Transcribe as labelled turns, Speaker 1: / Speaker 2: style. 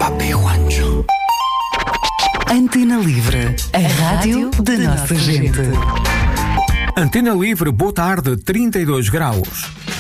Speaker 1: Papi Juancho.
Speaker 2: Antena Livre, a rádio da nossa gente.
Speaker 3: Antena Livre, boa tarde, 32 graus.